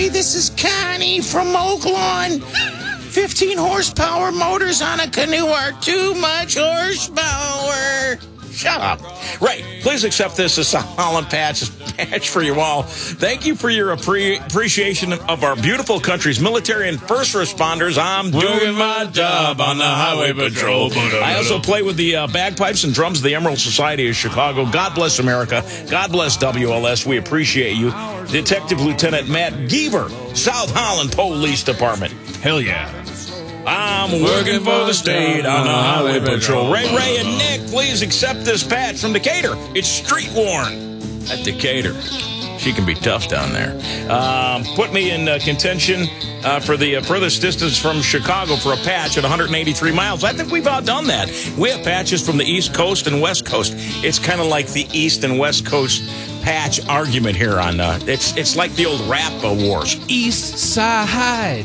Hey, this is Connie from Oaklawn. 15 horsepower motors on a canoe are too much horsepower. Shut up. Right. Please accept this as a Holland patch for you all. Thank you for your appreciation of our beautiful country's military and first responders. I'm doing my job on the highway patrol. I also play with the bagpipes and drums of the Emerald Society of Chicago. God bless America. God bless WLS. We appreciate you. Detective Lieutenant Matt Geaver, South Holland Police Department. Hell yeah. I'm working for the state on the highway patrol. Ray, and Nick, please accept this patch from Decatur. It's street worn at Decatur. She can be tough down there. Put me in contention for the furthest distance from Chicago for a patch at 183 miles. I think we've outdone that. We have patches from the East Coast and West Coast. It's kind of like the East and West Coast patch argument here on. It's like the old rap wars. East Side.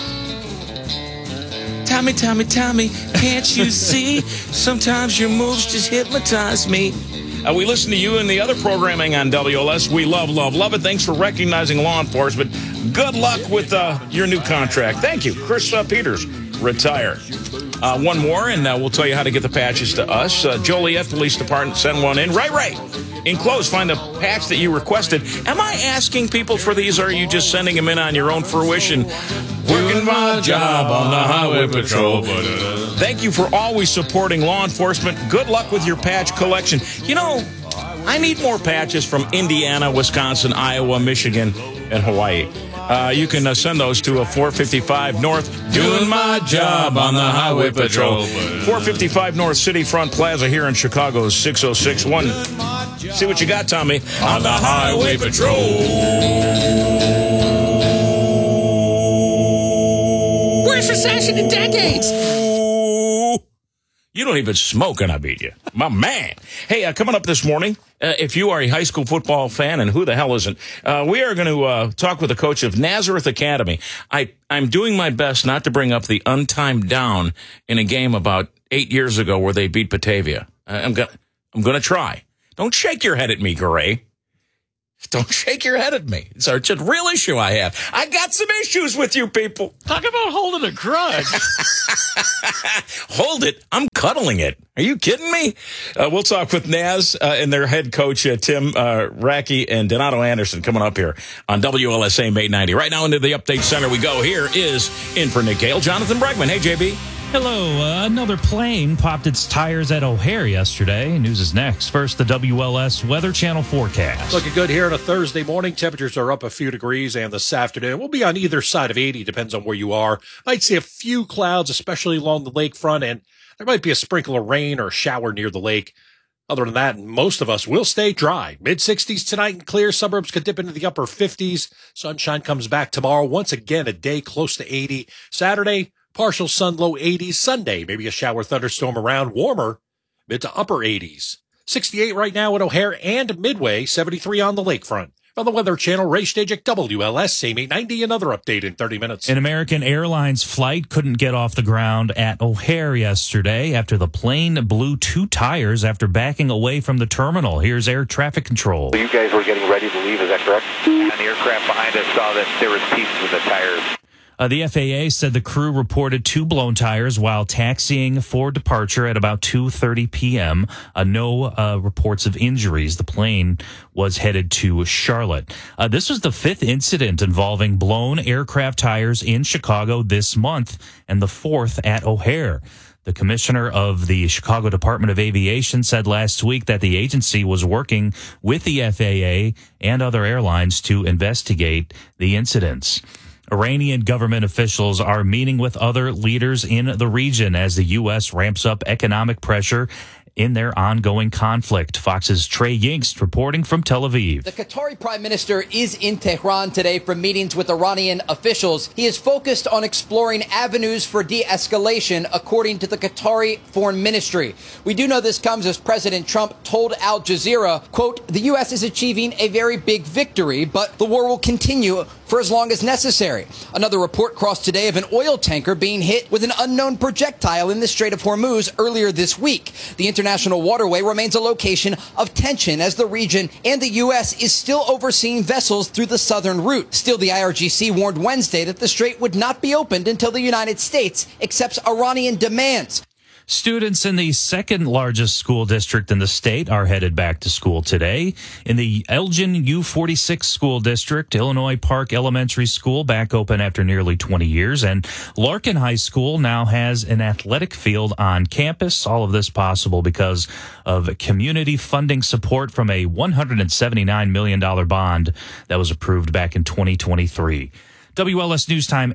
Tommy, can't you see? Sometimes your moves just hypnotize me. We listen to you and the other programming on WLS. We love it. Thanks for recognizing law enforcement. Good luck with your new contract. Thank you. Chris Peters, retire. One more, and we'll tell you how to get the patches to us. Joliet Police Department, send one in. Right. Enclosed, find the patch that you requested. Am I asking people for these, or are you just sending them in on your own fruition? Working my job on the highway patrol. Thank you for always supporting law enforcement. Good luck with your patch collection. You know, I need more patches from Indiana, Wisconsin, Iowa, Michigan, and Hawaii. You can send those to 455 North. Doing my job on the highway patrol. 455 North City Front Plaza here in Chicago, 6061. See what you got, Tommy, on the highway patrol. Worst recession in decades. You don't even smoke and I beat you. My man. Hey, coming up this morning, if you are a high school football fan, and who the hell isn't, we are going to talk with the coach of Nazareth Academy. I'm doing my best not to bring up the untimed down in a game about 8 years ago where they beat Batavia. I'm going to try. Don't shake your head at me, Garay. Don't shake your head at me. It's a real issue I have. I got some issues with you people. Talk about holding a grudge. Hold it. I'm cuddling it. Are you kidding me? We'll talk with Naz and their head coach, Tim Racky and Donato Anderson, coming up here on WLSA 890. Right now into the Update Center we go. Here is in for Nick Gale, Jonathan Bregman. Hey, JB. Hello. Another plane popped its tires at O'Hare yesterday. News is next. First, the WLS Weather Channel forecast. Looking good here on a Thursday morning. Temperatures are up a few degrees, and this afternoon we'll be on either side of 80. Depends on where you are. Might see a few clouds, especially along the lakefront, and there might be a sprinkle of rain or a shower near the lake. Other than that, most of us will stay dry. Mid-60s tonight and clear. Suburbs could dip into the upper 50s. Sunshine comes back tomorrow. Once again, a day close to 80. Saturday, partial sun, low 80s. Sunday, maybe a shower thunderstorm around. Warmer, mid to upper 80s. 68 right now at O'Hare and Midway. 73 on the lakefront. From the Weather Channel, Ray Stajik, WLS, same 890. Another update in 30 minutes. An American Airlines flight couldn't get off the ground at O'Hare yesterday after the plane blew 2 tires after backing away from the terminal. Here's air traffic control. So you guys were getting ready to leave, is that correct? And the aircraft behind us saw that there was pieces of the tires. The FAA said the crew reported 2 blown tires while taxiing for departure at about 2:30 p.m. No reports of injuries. The plane was headed to Charlotte. This was the 5th incident involving blown aircraft tires in Chicago this month and the 4th at O'Hare. The commissioner of the Chicago Department of Aviation said last week that the agency was working with the FAA and other airlines to investigate the incidents. Iranian government officials are meeting with other leaders in the region as the U.S. ramps up economic pressure in their ongoing conflict. Fox's Trey Yingst reporting from Tel Aviv. The Qatari prime minister is in Tehran today for meetings with Iranian officials. He is focused on exploring avenues for de-escalation, according to the Qatari foreign ministry. We do know this comes as President Trump told Al Jazeera, quote, the U.S. is achieving a very big victory, but the war will continue for as long as necessary. Another report crossed today of an oil tanker being hit with an unknown projectile in the Strait of Hormuz earlier this week. The international waterway remains a location of tension as the region and the U.S. is still overseeing vessels through the southern route. Still, the IRGC warned Wednesday that the strait would not be opened until the United States accepts Iranian demands. Students in the second largest school district in the state are headed back to school today. In the Elgin U46 school district, Illinois Park Elementary School back open after nearly 20 years, and Larkin High School now has an athletic field on campus. All of this possible because of community funding support from a $179 million bond that was approved back in 2023. WLS News Time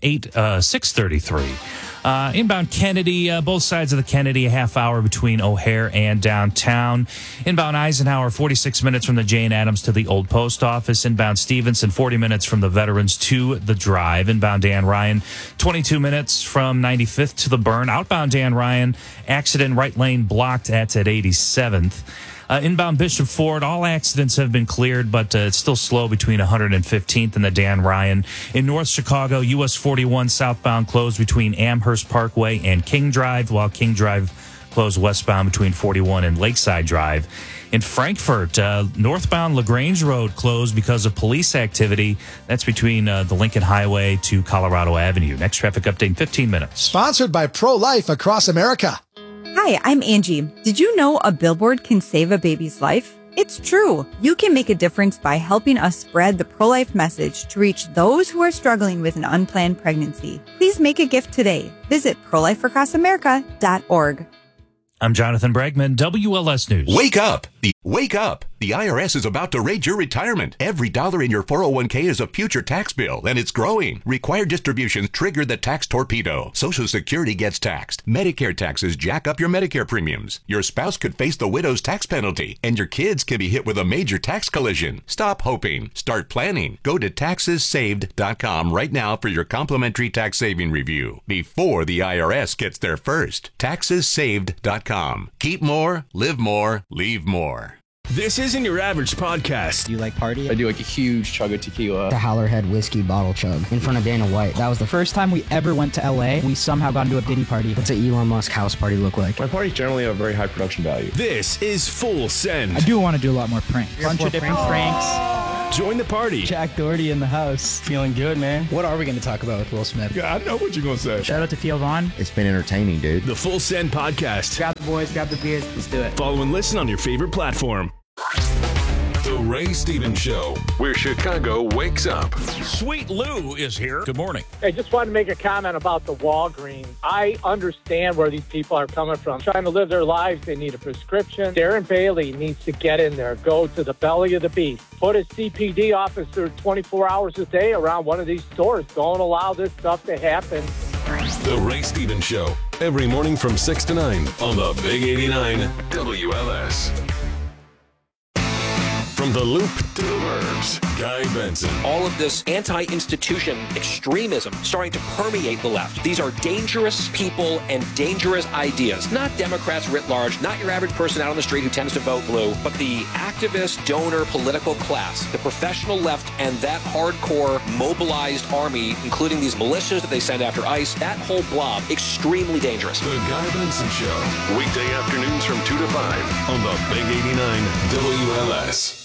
6:33. Inbound Kennedy, both sides of the Kennedy, a half hour between O'Hare and downtown. Inbound Eisenhower, 46 minutes from the Jane Addams to the old post office. Inbound Stevenson, 40 minutes from the Veterans to the Drive. Inbound Dan Ryan, 22 minutes from 95th to the Burn. Outbound Dan Ryan, accident right lane blocked at 87th. Inbound Bishop Ford, all accidents have been cleared, but it's still slow between 115th and the Dan Ryan. In North Chicago, US 41 southbound closed between Amherst Parkway and King Drive, while King Drive closed westbound between 41 and Lakeside Drive. In Frankfurt, northbound LaGrange Road closed because of police activity. That's between the Lincoln Highway to Colorado Avenue. Next traffic update in 15 minutes. Sponsored by Pro-Life Across America. Hi, I'm Angie. Did you know a billboard can save a baby's life? It's true. You can make a difference by helping us spread the pro-life message to reach those who are struggling with an unplanned pregnancy. Please make a gift today. Visit prolifeacrossamerica.org. I'm Jonathan Bregman, WLS News. Wake up! Wake up! The IRS is about to raid your retirement. Every dollar in your 401k is a future tax bill, and it's growing. Required distributions trigger the tax torpedo. Social Security gets taxed. Medicare taxes jack up your Medicare premiums. Your spouse could face the widow's tax penalty, and your kids can be hit with a major tax collision. Stop hoping. Start planning. Go to taxessaved.com right now for your complimentary tax saving review before the IRS gets there first. Taxessaved.com. Keep more, live more, leave more. This isn't your average podcast. Do you like party? I do like a huge chug of tequila. The Howlerhead whiskey bottle chug in front of Dana White. That was the first time we ever went to LA. We somehow got into a Diddy party. What's an Elon Musk house party look like? My parties generally have very high production value. This is Full Send. I do want to do a lot more pranks. Bunch of different pranks. Join the party. Jack Doherty in the house. Feeling good, man. What are we going to talk about with Will Smith? Yeah, I know what you're going to say. Shout out to Theo Vaughn. It's been entertaining, dude. The Full Send podcast. Grab the boys, grab the beers. Let's do it. Follow and listen on your favorite platform. The Ray Stevens Show, where Chicago wakes up. Sweet Lou is here. Good morning. I just wanted to make a comment about the Walgreens. I understand where these people are coming from. Trying to live their lives, they need a prescription. Darren Bailey needs to get in there, go to the belly of the beast. Put a CPD officer 24 hours a day around one of these stores. Don't allow this stuff to happen. The Ray Stevens Show, every morning from 6 to 9 on the Big 89 WLS. From the Loop to the Burbs, Guy Benson. All of this anti-institution extremism starting to permeate the left. These are dangerous people and dangerous ideas. Not Democrats writ large, not your average person out on the street who tends to vote blue, but the activist, donor, political class, the professional left, and that hardcore mobilized army, including these militias that they send after ICE, that whole blob, extremely dangerous. The Guy Benson Show, weekday afternoons from 2 to 5 on the Big 89 WLS.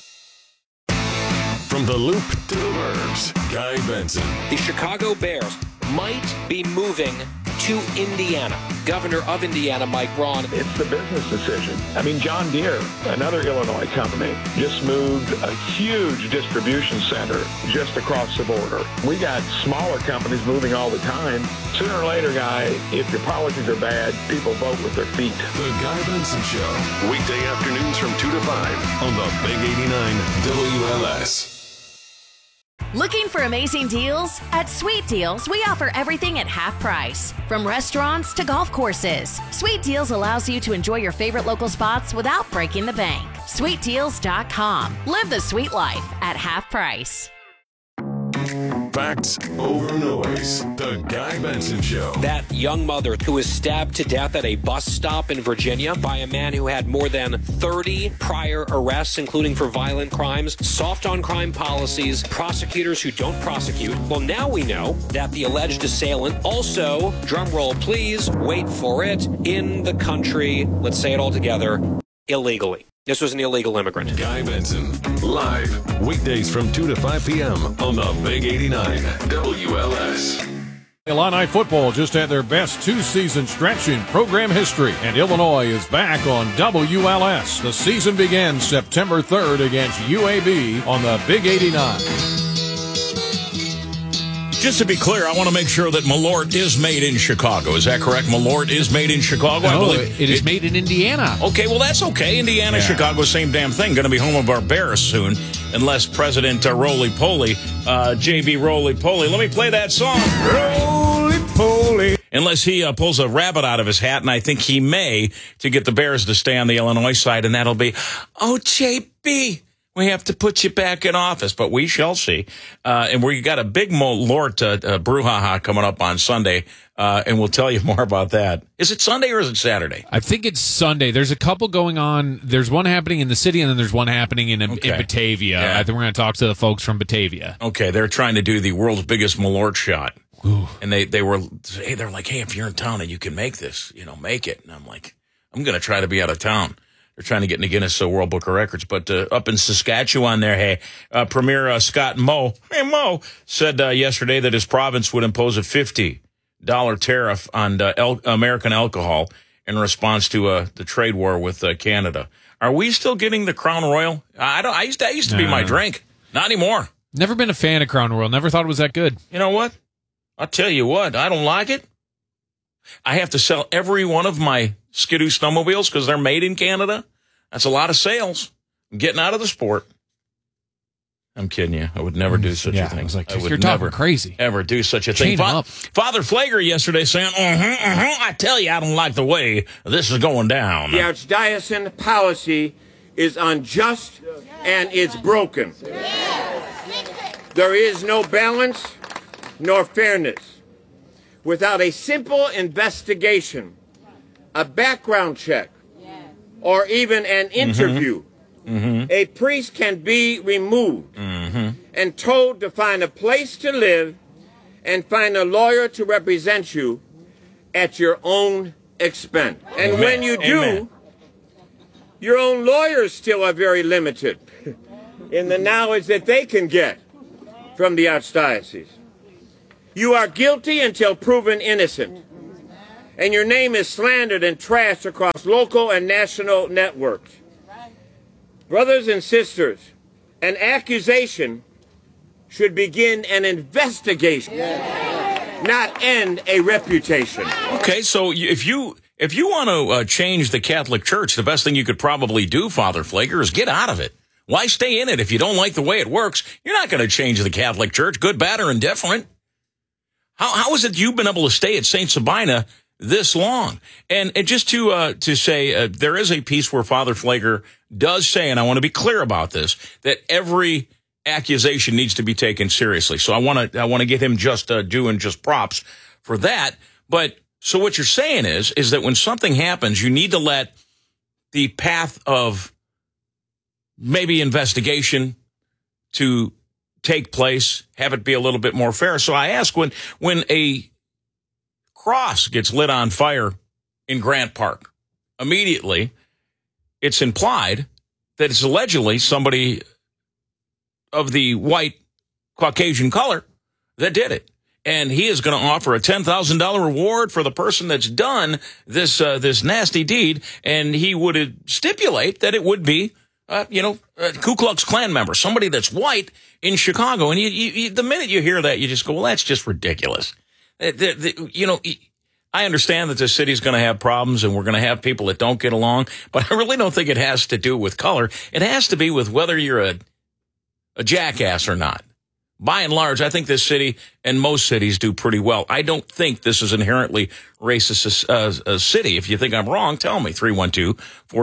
From the Loop to the Burbs, Guy Benson. The Chicago Bears might be moving to Indiana. Governor of Indiana, Mike Braun. It's the business decision. I mean, John Deere, another Illinois company, just moved a huge distribution center just across the border. We got smaller companies moving all the time. Sooner or later, Guy, if your policies are bad, people vote with their feet. The Guy Benson Show, weekday afternoons from 2 to 5 on the Big 89 WLS. Looking for amazing deals? At Sweet Deals, we offer everything at half price. From restaurants to golf courses, Sweet Deals allows you to enjoy your favorite local spots without breaking the bank. SweetDeals.com. Live the sweet life at half price. Facts over noise. The Guy Benson Show. That young mother who was stabbed to death at a bus stop in Virginia by a man who had more than 30 prior arrests, including for violent crimes, soft on crime policies, prosecutors who don't prosecute. Well, now we know that the alleged assailant also, drumroll please, wait for it, in the country, let's say it all together, illegally. This was an illegal immigrant. Guy Benson, live, weekdays from 2 to 5 p.m. on the Big 89 WLS. Illini football just had their best two-season stretch in program history, and Illinois is back on WLS. The season begins September 3rd against UAB on the Big 89. Just to be clear, I want to make sure that Malort is made in Chicago. Is that correct? Malort is made in Chicago? I believe it is made in Indiana. Okay, well, that's okay. Indiana, Chicago, same damn thing. Going to be home of our Bears soon, unless President Roly-Poly, J.B. Roly-Poly. Let me play that song. Roly-Poly. Unless he pulls a rabbit out of his hat, and I think he may, to get the Bears to stay on the Illinois side, and that'll be, oh, J.B., we have to put you back in office, but we shall see. And we got a big Malort brouhaha coming up on Sunday, and we'll tell you more about that. Is it Sunday or is it Saturday? I think it's Sunday. There's a couple going on. There's one happening in the city, and then there's one happening in Batavia. Yeah. I think we're going to talk to the folks from Batavia. Okay, they're trying to do the world's biggest Malort shot. Ooh. And they're like, hey, if you're in town and you can make this, make it. And I'm like, I'm going to try to be out of town. They're trying to get in the Guinness World Book of Records. But up in Saskatchewan there, hey, Premier Scott Moe, said yesterday that his province would impose a $50 tariff on American alcohol in response to the trade war with Canada. Are we still getting the Crown Royal? I used to be my drink. Not anymore. Never been a fan of Crown Royal. Never thought it was that good. You know what? I'll tell you what. I don't like it. I have to sell every one of my Skidoo snowmobiles because they're made in Canada. That's a lot of sales. I'm getting out of the sport. I'm kidding you. I would never do such a thing. I was like, I would you're never, talking crazy. Ever do such a thing. Chain 'em up. Father Flager yesterday saying, I tell you, I don't like the way this is going down. The archdiocesan policy is unjust and it's broken. There is no balance nor fairness. Without a simple investigation, a background check, or even an interview, a priest can be removed and told to find a place to live and find a lawyer to represent you at your own expense. And when you do, your own lawyers still are very limited in the knowledge that they can get from the archdiocese. You are guilty until proven innocent, and your name is slandered and trashed across local and national networks. Brothers and sisters, an accusation should begin an investigation, not end a reputation. Okay, so if you want to change the Catholic Church, the best thing you could probably do, Father Flager, is get out of it. Why stay in it if you don't like the way it works? You're not going to change the Catholic Church, good, bad, or indifferent. How is it you've been able to stay at St. Sabina this long? And just to say, there is a piece where Father Flager does say, and I want to be clear about this, that every accusation needs to be taken seriously. So I want to get him just doing just props for that. But so what you're saying is that when something happens, you need to let the path of maybe investigation to take place, have it be a little bit more fair. So I ask, when a cross gets lit on fire in Grant Park, immediately it's implied that it's allegedly somebody of the white Caucasian color that did it. And he is going to offer a $10,000 reward for the person that's done this nasty deed. And he would stipulate that it would be, a Ku Klux Klan member, somebody that's white in Chicago. And you, the minute you hear that, you just go, well, that's just ridiculous. I understand that the city's going to have problems and we're going to have people that don't get along, but I really don't think it has to do with color. It has to be with whether you're a jackass or not. By and large, I think this city and most cities do pretty well. I don't think this is inherently racist city. If you think I'm wrong, tell me.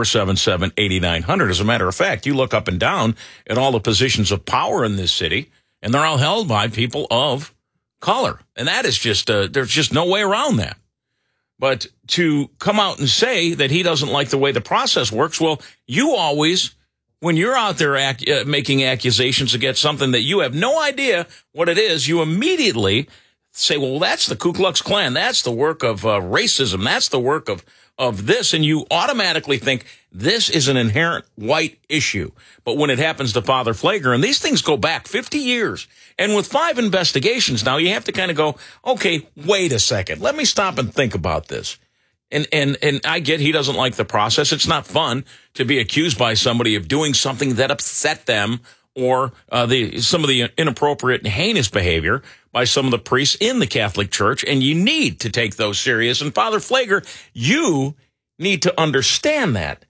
312-477-8900. As a matter of fact, you look up and down at all the positions of power in this city, and they're all held by people of color. And that is just, there's just no way around that. But to come out and say that he doesn't like the way the process works, well, you always, when you're out there making accusations against something that you have no idea what it is, you immediately say, well, that's the Ku Klux Klan. That's the work of racism. That's the work of this. And you automatically think this is an inherent white issue. But when it happens to Father Pfleger, and these things go back 50 years, and with 5 investigations now, you have to kind of go, okay, wait a second. Let me stop and think about this. And I get he doesn't like the process. It's not fun to be accused by somebody of doing something that upset them, or some of the inappropriate and heinous behavior by some of the priests in the Catholic Church, and you need to take those serious. And Father Pfleger, you need to understand that.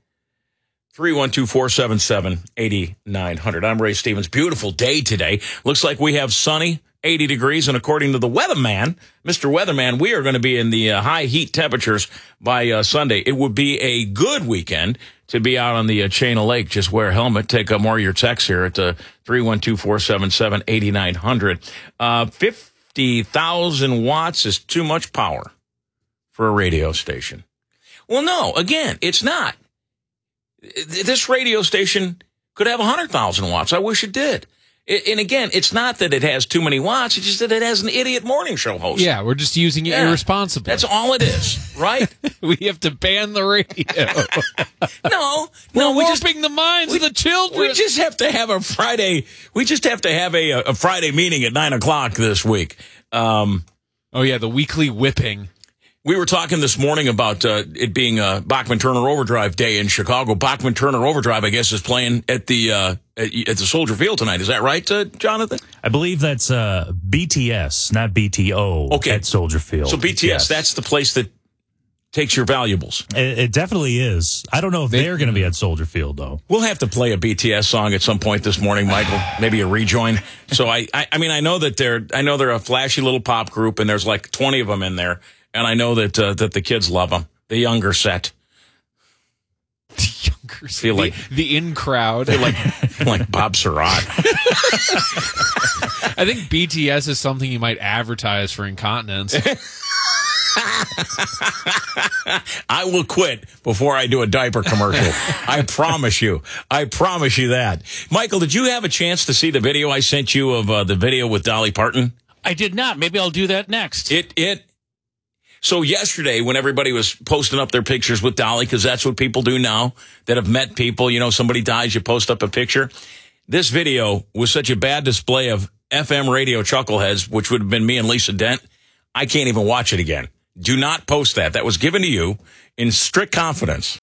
312-477-8900. I'm Ray Stevens. Beautiful day today. Looks like we have sunny, 80 degrees, and according to the weatherman, Mr. Weatherman, we are going to be in the high heat temperatures by Sunday. It would be a good weekend to be out on the Chain of Lake. Just wear a helmet. Take up more of your texts here at 312-477-8900. 50,000 watts is too much power for a radio station. Well, no, again, it's not. This radio station could have 100,000 watts. I wish it did. And again, it's not that it has too many watts. It's just that it has an idiot morning show host. Yeah, we're just using it irresponsibly. That's all it is, right? We have to ban the radio. No, we're warping the minds of the children. We just have to have a Friday. We just have to have a Friday meeting at 9:00 this week. Oh yeah, the weekly whipping. We were talking this morning about it being Bachman-Turner Overdrive Day in Chicago. Bachman-Turner Overdrive, I guess, is playing at the Soldier Field tonight. Is that right, Jonathan? I believe that's BTS, not BTO, at Soldier Field. So BTS, that's the place that takes your valuables. It definitely is. I don't know if they're going to be at Soldier Field, though. We'll have to play a BTS song at some point this morning, Michael. Maybe a rejoin. So I mean, I know they're a flashy little pop group, and there's like 20 of them in there. And I know that the kids love them. The younger set. The younger set. Feel like the in crowd. Feel like Bob Surratt. I think BTS is something you might advertise for incontinence. I will quit before I do a diaper commercial. I promise you. I promise you that. Michael, did you have a chance to see the video I sent you of the video with Dolly Parton? I did not. Maybe I'll do that next. So yesterday, when everybody was posting up their pictures with Dolly, because that's what people do now that have met people, somebody dies, you post up a picture. This video was such a bad display of FM radio chuckleheads, which would have been me and Lisa Dent. I can't even watch it again. Do not post that. That was given to you in strict confidence.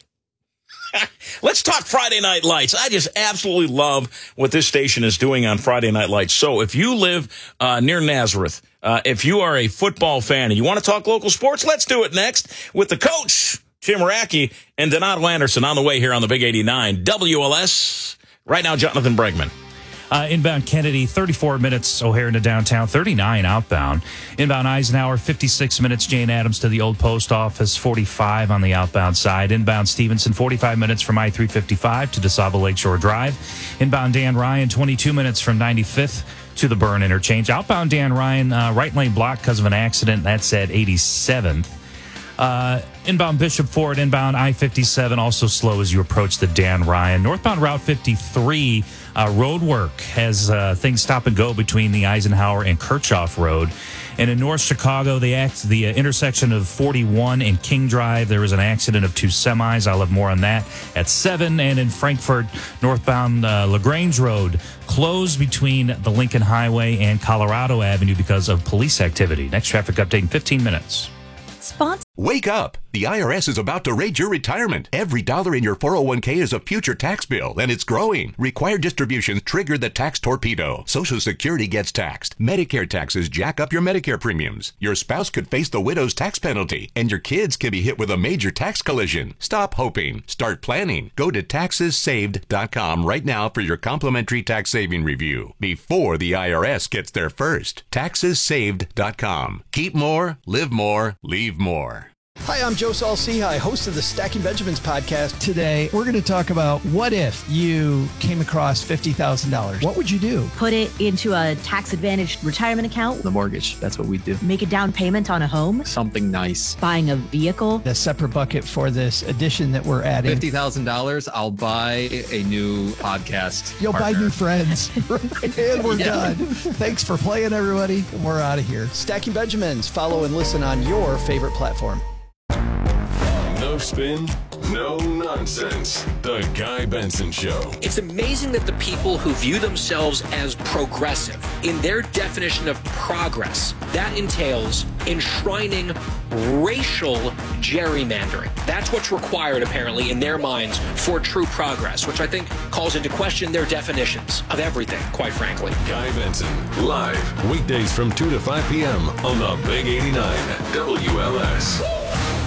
Let's talk Friday Night Lights. I just absolutely love what this station is doing on Friday Night Lights. So if you live near Nazareth, if you are a football fan and you want to talk local sports, let's do it next with the coach, Tim Rackey, and Donato Anderson on the way here on the Big 89 WLS. Right now, Jonathan Bregman. Inbound Kennedy, 34 minutes O'Hare into downtown, 39 outbound. Inbound Eisenhower, 56 minutes Jane Addams to the old post office, 45 on the outbound side. Inbound Stevenson, 45 minutes from I-355 to DeSable Lakeshore Drive. Inbound Dan Ryan, 22 minutes from 95th to the Burn interchange. Outbound Dan Ryan, right lane blocked because of an accident. That's at 87th. Inbound Bishop Ford, inbound I-57, also slow as you approach the Dan Ryan. Northbound Route 53, road work has things stop and go between the Eisenhower and Kirchhoff Road. And in North Chicago, the intersection of 41 and King Drive, there was an accident of 2 semis. I'll have more on that at 7. And in Frankfort, northbound LaGrange Road, closed between the Lincoln Highway and Colorado Avenue because of police activity. Next traffic update in 15 minutes. Wake up! The IRS is about to raid your retirement. Every dollar in your 401k is a future tax bill, and it's growing. Required distributions trigger the tax torpedo. Social Security gets taxed. Medicare taxes jack up your Medicare premiums. Your spouse could face the widow's tax penalty, and your kids can be hit with a major tax collision. Stop hoping. Start planning. Go to taxessaved.com right now for your complimentary tax saving review before the IRS gets there first. Taxessaved.com. Keep more, live more, leave more. Hi, I'm Joe Saul-Sehy, host of the Stacking Benjamins podcast. Today, we're going to talk about what if you came across $50,000. What would you do? Put it into a tax-advantaged retirement account. The mortgage. That's what we do. Make a down payment on a home. Something nice. Buying a vehicle. A separate bucket for this addition that we're adding. $50,000, I'll buy a new podcast. You'll partner. buy new friends. And we're done. Thanks for playing, everybody. We're out of here. Stacking Benjamins. Follow and listen on your favorite platform. No spin, no nonsense. The Guy Benson Show. It's amazing that the people who view themselves as progressive, in their definition of progress, that entails enshrining racial gerrymandering. That's what's required, apparently, in their minds for true progress, which I think calls into question their definitions of everything, quite frankly. Guy Benson, live, weekdays from 2 to 5 p.m. on the Big 89 WLS.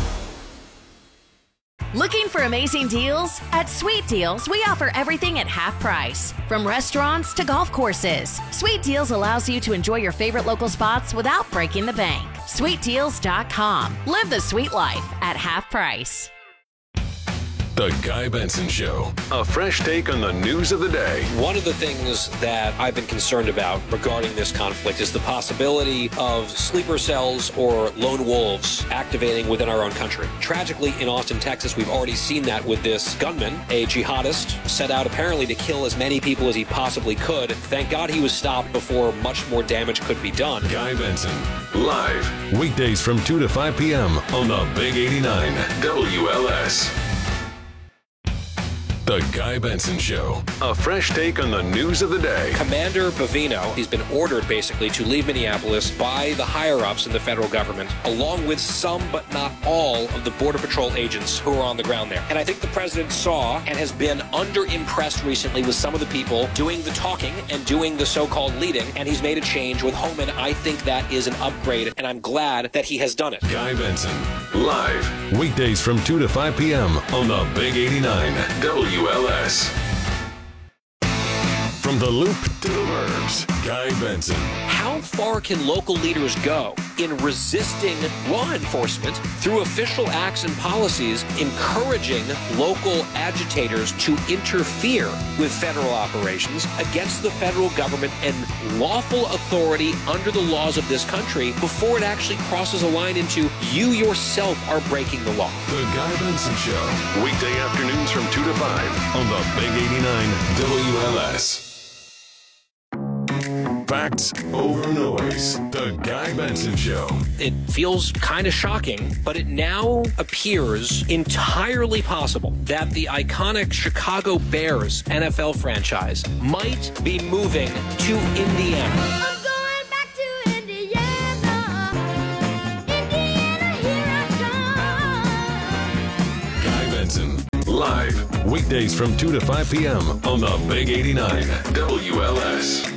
Looking for amazing deals? At Sweet Deals, we offer everything at half price. From restaurants to golf courses, Sweet Deals allows you to enjoy your favorite local spots without breaking the bank. SweetDeals.com. Live the sweet life at half price. The Guy Benson Show. A fresh take on the news of the day. One of the things that I've been concerned about regarding this conflict is the possibility of sleeper cells or lone wolves activating within our own country. Tragically, in Austin, Texas, we've already seen that with this gunman, a jihadist, set out apparently to kill as many people as he possibly could. Thank God he was stopped before much more damage could be done. Guy Benson, live, weekdays from 2 to 5 p.m. on the Big 89 WLS. The Guy Benson Show. A fresh take on the news of the day. Commander Bavino, he's been ordered basically to leave Minneapolis by the higher-ups in the federal government, along with some but not all of the Border Patrol agents who are on the ground there. And I think the president saw and has been under-impressed recently with some of the people doing the talking and doing the so-called leading, and he's made a change with Homan. I think that is an upgrade, and I'm glad that he has done it. Guy Benson, live, weekdays from 2 to 5 p.m. on the Big 89 WLS. From the Loop to the Burbs, Guy Benson. How far can local leaders go in resisting law enforcement through official acts and policies, encouraging local agitators to interfere with federal operations against the federal government and lawful authority under the laws of this country before it actually crosses a line into you yourself are breaking the law? The Guy Benson Show, weekday afternoons from 2 to 5 on the Big 89 WLS. Facts over noise. The Guy Benson Show. It feels kind of shocking, but it now appears entirely possible that the iconic Chicago Bears NFL franchise might be moving to Indiana. I'm going back to Indiana. Indiana, here I come. Guy Benson, live, weekdays from 2 to 5 p.m. on the Big 89 WLS.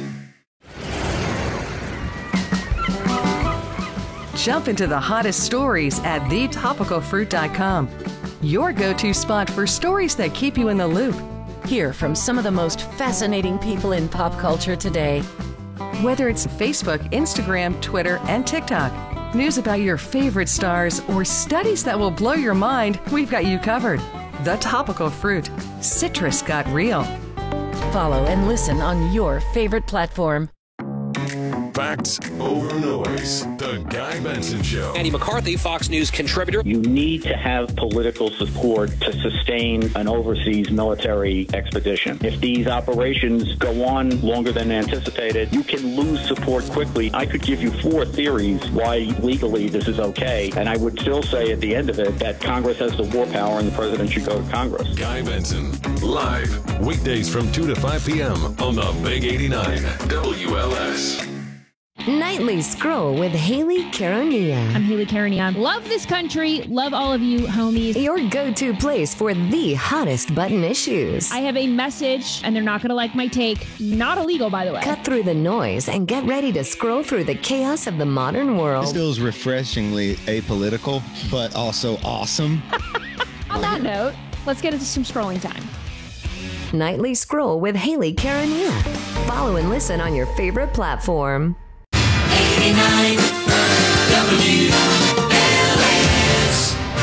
Jump into the hottest stories at thetopicalfruit.com. Your go-to spot for stories that keep you in the loop. Hear from some of the most fascinating people in pop culture today. Whether it's Facebook, Instagram, Twitter, and TikTok, news about your favorite stars, or studies that will blow your mind, we've got you covered. The Topical Fruit. Citrus got real. Follow and listen on your favorite platform. Facts over noise. The Guy Benson Show. Andy McCarthy, Fox News contributor. You need to have political support to sustain an overseas military expedition. If these operations go on longer than anticipated, you can lose support quickly. I could give you 4 theories why legally this is okay, and I would still say at the end of it that Congress has the war power and the president should go to Congress. Guy Benson, live, weekdays from 2 to 5 p.m. on the Big 89 WLS. Nightly Scroll with Haley Caronia. I'm Haley Caronia. Love this country. Love all of you, homies. Your go-to place for the hottest button issues. I have a message, and they're not going to like my take. Not illegal, by the way. Cut through the noise and get ready to scroll through the chaos of the modern world. This feels refreshingly apolitical, but also awesome. On that note, let's get into some scrolling time. Nightly Scroll with Haley Caronia. Follow and listen on your favorite platform. 89 WLS.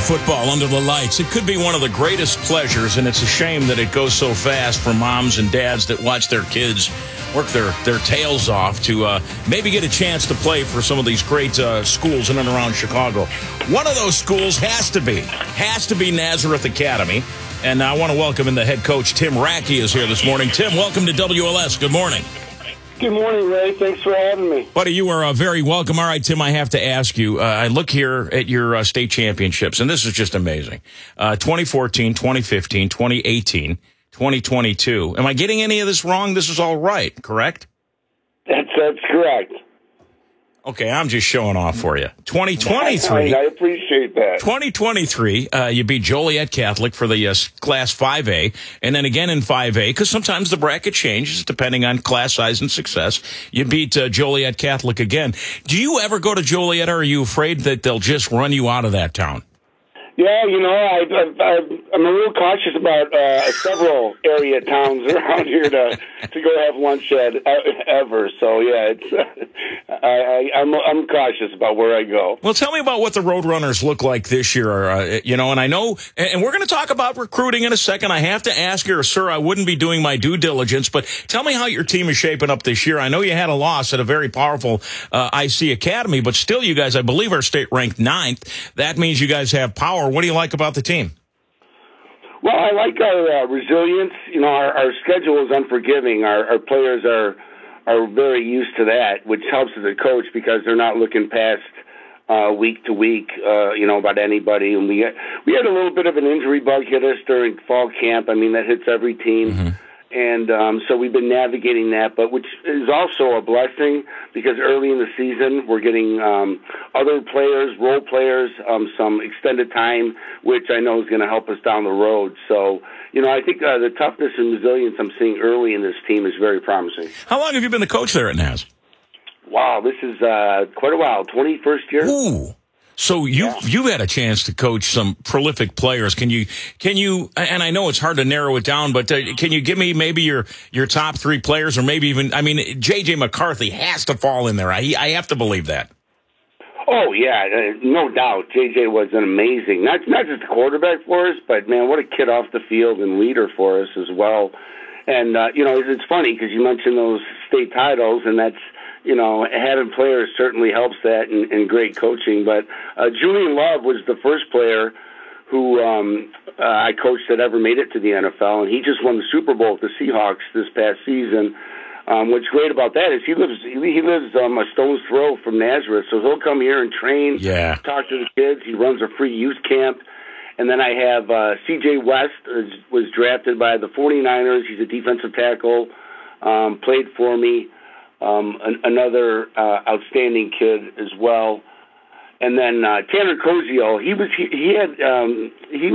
football under the lights. It could be one of the greatest pleasures, and it's a shame that it goes so fast for moms and dads that watch their kids work their tails off to maybe get a chance to play for some of these great schools in and around Chicago. One of those schools has to be Nazareth Academy. And I want to welcome in the head coach, Tim Rackey, is here this morning. Tim, welcome to WLS. Good morning. Good morning, Ray. Thanks for having me. Buddy, you are very welcome. All right, Tim, I have to ask you, I look here at your state championships, and this is just amazing. 2014, 2015, 2018, 2022. Am I getting any of this wrong? This is all right, correct? That's correct. Okay, I'm just showing off for you. 2023. I appreciate that. 2023, you beat Joliet Catholic for the Class 5A, and then again in 5A, because sometimes the bracket changes depending on class size and success. You beat Joliet Catholic again. Do you ever go to Joliet, or are you afraid that they'll just run you out of that town? Yeah, I'm a little cautious about several area towns around here to go have lunch at ever. So yeah, I'm cautious about where I go. Well, tell me about what the Roadrunners look like this year. And I know, and we're going to talk about recruiting in a second. I have to ask you, or sir, I wouldn't be doing my due diligence, but tell me how your team is shaping up this year. I know you had a loss at a very powerful IC Academy, but still, you guys, I believe, are state ranked 9th. That means you guys have power. What do you like about the team? Well, I like our resilience. Our schedule is unforgiving. Our players are very used to that, which helps as a coach because they're not looking past week to week, about anybody. And we had a little bit of an injury bug hit us during fall camp. I mean, that hits every team. Mm-hmm. And so we've been navigating that, but which is also a blessing because early in the season we're getting other players, role players, some extended time, which I know is going to help us down the road. So, I think the toughness and resilience I'm seeing early in this team is very promising. How long have you been the coach there at Naz? Wow, this is quite a while, 21st year. Ooh. So you've had a chance to coach some prolific players. Can you? And I know it's hard to narrow it down, but can you give me maybe your top 3 players, or maybe even? I mean, J.J. McCarthy has to fall in there. I have to believe that. Oh yeah, no doubt. J.J. was an amazing, not just a quarterback for us, but man, what a kid off the field and leader for us as well. And it's funny because you mentioned those state titles, and that's. Having players certainly helps that and great coaching. But Julian Love was the first player who I coached that ever made it to the NFL, and he just won the Super Bowl with the Seahawks this past season. What's great about that is he lives a stone's throw from Nazareth, so he'll come here and train, talk to the kids. He runs a free youth camp. And then I have C.J. West, was drafted by the 49ers. He's a defensive tackle, played for me. Another outstanding kid as well, and then Tanner Cozio. He